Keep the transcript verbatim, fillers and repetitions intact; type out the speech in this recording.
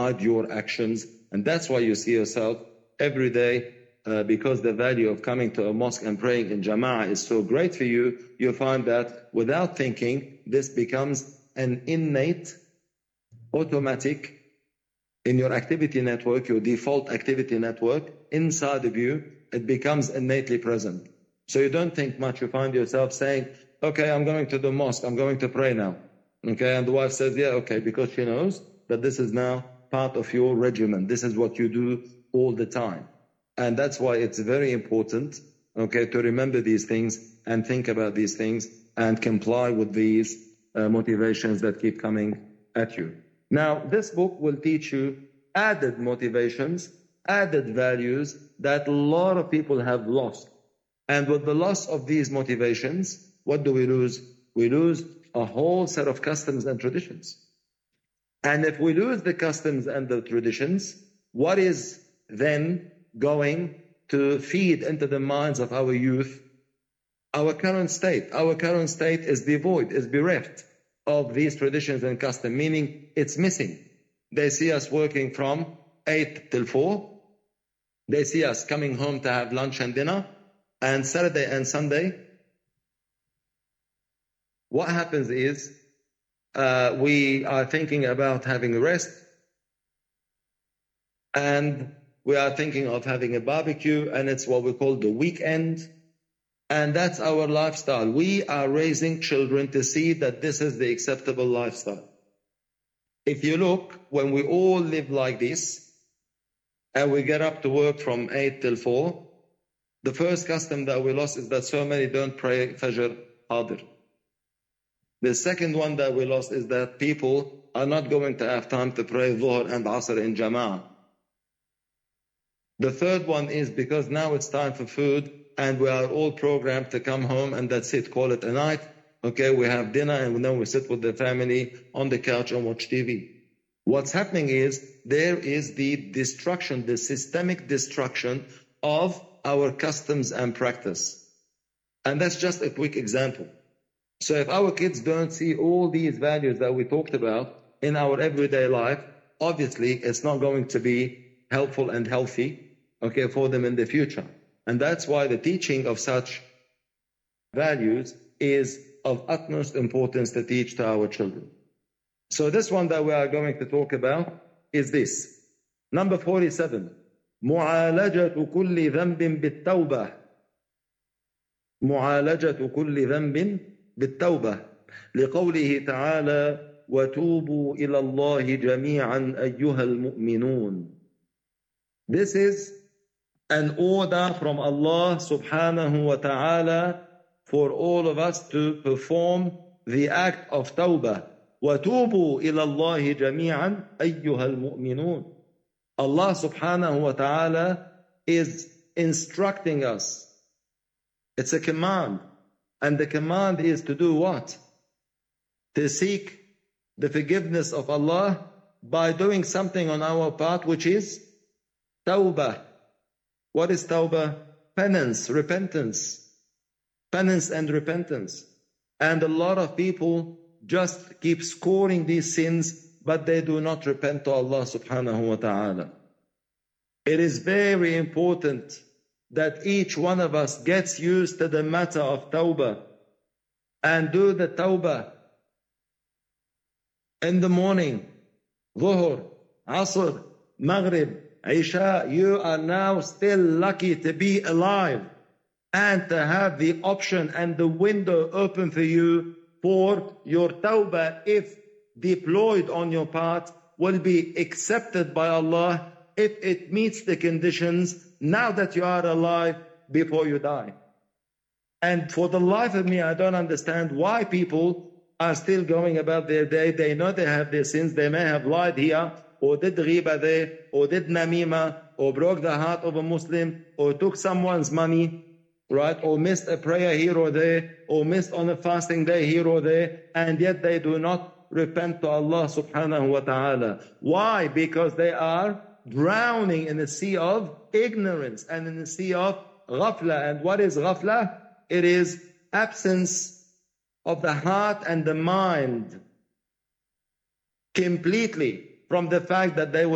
guide your actions. And that's why you see yourself every day, uh, because the value of coming to a mosque and praying in Jama'ah is so great for you, you find that without thinking, this becomes an innate, automatic, in your activity network, your default activity network, inside of you, it becomes innately present. So you don't think much, you find yourself saying, okay, I'm going to the mosque, I'm going to pray now. Okay, and the wife says, yeah, okay, because she knows that this is now part of your regimen. This is what you do all the time. And that's why it's very important, okay, to remember these things and think about these things and comply with these uh, motivations that keep coming at you. Now, this book will teach you added motivations, added values that a lot of people have lost. And with the loss of these motivations, what do we lose? We lose a whole set of customs and traditions. And if we lose the customs and the traditions, what is then going to feed into the minds of our youth? Our current state. Our current state is devoid, is bereft of these traditions and customs, meaning it's missing. They see us working from eight till four. They see us coming home to have lunch and dinner. And Saturday and Sunday, what happens is uh, we are thinking about having a rest, and we are thinking of having a barbecue, and it's what we call the weekend. And that's our lifestyle. We are raising children to see that this is the acceptable lifestyle. If you look, when we all live like this, and we get up to work from eight till four, the first custom that we lost is that so many don't pray Fajr Hadir. The second one that we lost is that people are not going to have time to pray Dhuhr and Asr in Jama'ah. The third one is because now it's time for food and we are all programmed to come home and that's it, call it a night. Okay, we have dinner and then we sit with the family on the couch and watch T V. What's happening is there is the destruction, the systemic destruction of our customs and practice. And that's just a quick example. So if our kids don't see all these values that we talked about in our everyday life, obviously it's not going to be helpful and healthy, okay, for them in the future. And that's why the teaching of such values is of utmost importance to teach to our children. So this one that we are going to talk about is this. Number forty-seven. معالجة كل ذنب بالتوبة. معالجة كل ذنب بالتوبة. لقوله تعالى وتوبوا إلى الله جميعا أيها المؤمنون. This is an order from Allah subhanahu wa ta'ala for all of us to perform the act of tawbah. وتوبوا إلى الله جميعا أيها المؤمنون. Allah subhanahu wa ta'ala is instructing us. It's a command. And the command is to do what? To seek the forgiveness of Allah by doing something on our part, which is tawbah. What is tawbah? Penance, repentance. Penance and repentance. And a lot of people just keep scoring these sins, but they do not repent to Allah subhanahu wa ta'ala. It is very important that each one of us gets used to the matter of tawbah and do the tawbah in the morning, Dhuhr, Asr, Maghrib, Isha. You are now still lucky to be alive and to have the option and the window open for you for your tawbah, if deployed on your part, will be accepted by Allah if it meets the conditions now that you are alive before you die. And for the life of me, I don't understand why people are still going about their day. They know they have their sins. They may have lied here, or did ghiba there, or did namima, or broke the heart of a Muslim, or took someone's money, right? Or missed a prayer here or there, or missed on a fasting day here or there, and yet they do not repent to Allah subhanahu wa ta'ala. Why? Because they are drowning in a sea of ignorance and in a sea of ghafla. And what is ghafla? It is absence of the heart and the mind completely from the fact that they will